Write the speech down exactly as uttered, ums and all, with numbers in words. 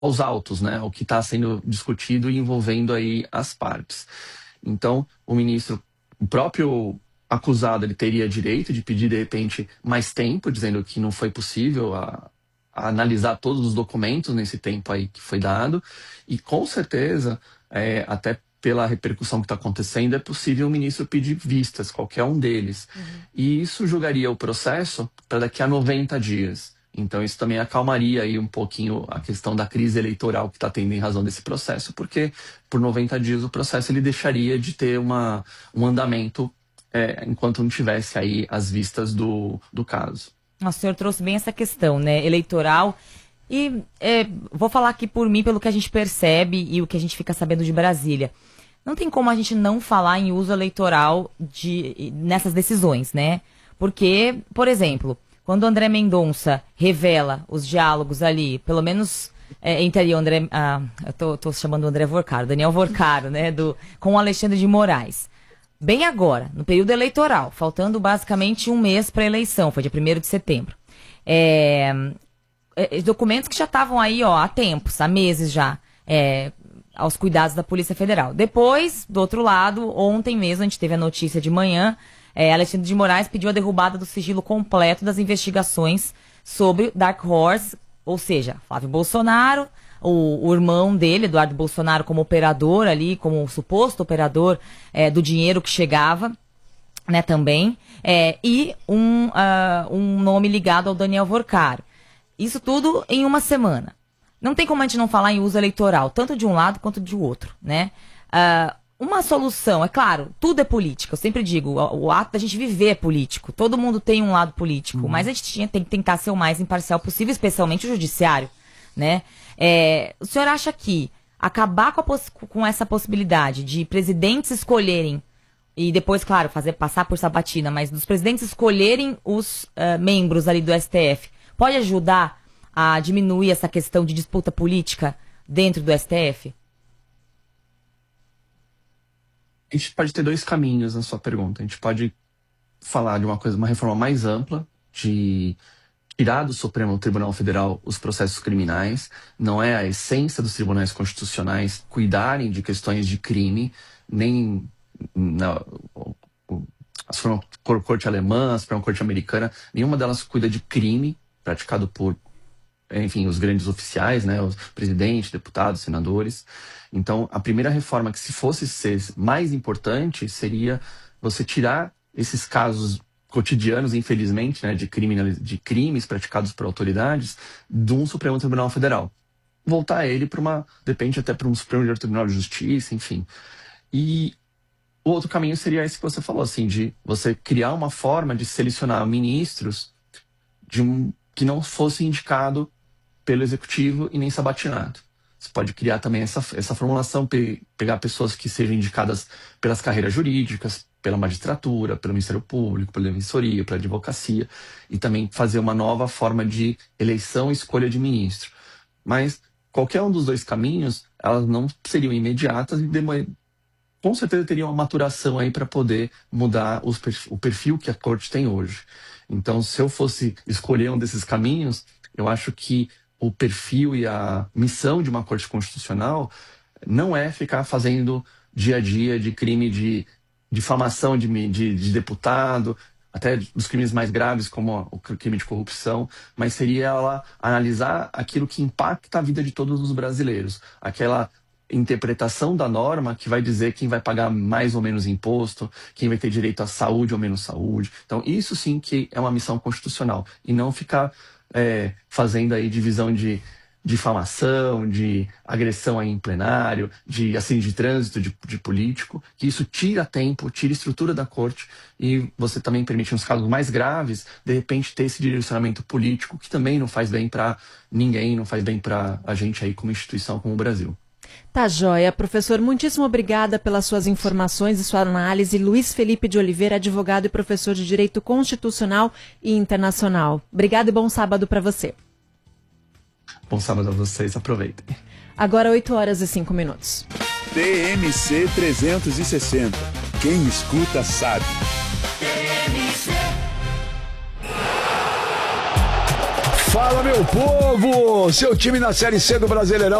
aos autos, né, o que está sendo discutido e envolvendo aí as partes. Então, o ministro, o próprio acusado, ele teria direito de pedir, de repente, mais tempo, dizendo que não foi possível a, a analisar todos os documentos nesse tempo aí que foi dado, e com certeza, é, até pela repercussão que está acontecendo, é possível o ministro pedir vistas, qualquer um deles. Uhum. E isso julgaria o processo para daqui a noventa dias. Então isso também acalmaria aí um pouquinho a questão da crise eleitoral que está tendo em razão desse processo, porque por noventa dias o processo ele deixaria de ter uma, um andamento é, enquanto não tivesse aí as vistas do, do caso. O senhor trouxe bem essa questão, né, eleitoral. E é, vou falar aqui por mim, pelo que a gente percebe e o que a gente fica sabendo de Brasília. Não tem como a gente não falar em uso eleitoral de, nessas decisões, né? Porque, por exemplo, quando o André Mendonça revela os diálogos ali, pelo menos é, entre o André... Ah, eu tô, tô chamando o André Vorcaro, Daniel Vorcaro, né? Do, com o Alexandre de Moraes. Bem agora, no período eleitoral, faltando basicamente um mês para a eleição, foi dia primeiro de setembro. É... documentos que já estavam aí, ó, há tempos, há meses já, é, aos cuidados da Polícia Federal. Depois, do outro lado, ontem mesmo, a gente teve a notícia de manhã, é, Alexandre de Moraes pediu a derrubada do sigilo completo das investigações sobre Dark Horse, ou seja, Flávio Bolsonaro, o, o irmão dele, Eduardo Bolsonaro, como operador ali, como suposto operador é, do dinheiro que chegava, né, também, é, e um, uh, um nome ligado ao Daniel Vorcaro. Isso tudo em uma semana. Não tem como a gente não falar em uso eleitoral, tanto de um lado quanto de outro, né? Uh, uma solução, é claro, tudo é política. Eu sempre digo, o, o ato da gente viver é político. Todo mundo tem um lado político, uhum. mas a gente tinha, tem que tentar ser o mais imparcial possível, especialmente o judiciário, né? É, o senhor acha que acabar com, a poss- com essa possibilidade de presidentes escolherem, e depois, claro, fazer passar por sabatina, mas dos presidentes escolherem os uh, membros ali do S T F, pode ajudar a diminuir essa questão de disputa política dentro do S T F? A gente pode ter dois caminhos na sua pergunta. A gente pode falar de uma coisa, uma reforma mais ampla, de tirar do Supremo Tribunal Federal os processos criminais. Não é a essência dos tribunais constitucionais cuidarem de questões de crime, nem na, a Suprema Corte Alemã, a Suprema Corte Americana, nenhuma delas cuida de crime praticado por, enfim, os grandes oficiais, né, os presidentes, deputados, senadores. Então, a primeira reforma que, se fosse ser mais importante, seria você tirar esses casos cotidianos, infelizmente, né, de, criminal, de crimes praticados por autoridades, de um Supremo Tribunal Federal. Voltar ele para uma, depende até para um Supremo Tribunal de Justiça, enfim. E o outro caminho seria esse que você falou, assim, de você criar uma forma de selecionar ministros de um que não fosse indicado pelo executivo e nem sabatinado. Você pode criar também essa, essa formulação, pe, pegar pessoas que sejam indicadas pelas carreiras jurídicas, pela magistratura, pelo Ministério Público, pela defensoria, pela advocacia, e também fazer uma nova forma de eleição e escolha de ministro. Mas qualquer um dos dois caminhos, elas não seriam imediatas e demor... com certeza teriam uma maturação aí para poder mudar os perfil, o perfil que a corte tem hoje. Então, se eu fosse escolher um desses caminhos, eu acho que o perfil e a missão de uma corte constitucional não é ficar fazendo dia a dia de crime de difamação de, de, de deputado, até dos crimes mais graves, como o crime de corrupção, mas seria ela analisar aquilo que impacta a vida de todos os brasileiros. Aquela interpretação da norma que vai dizer quem vai pagar mais ou menos imposto, quem vai ter direito à saúde ou menos saúde. Então, isso sim que é uma missão constitucional. E não ficar é, fazendo aí divisão de difamação, de agressão aí em plenário, de acidente de trânsito, de, de político, que isso tira tempo, tira estrutura da corte e você também permite, nos casos mais graves, de repente ter esse direcionamento político que também não faz bem para ninguém, não faz bem para a gente aí como instituição, como o Brasil. Tá joia. Professor, muitíssimo obrigada pelas suas informações e sua análise. Luiz Felipe de Oliveira, advogado e professor de Direito Constitucional e Internacional. Obrigado e bom sábado para você. Bom sábado a vocês, aproveitem. Agora oito horas e cinco minutos. T M C trezentos e sessenta. Quem escuta sabe. Fala, meu povo! Seu time na Série C do Brasileirão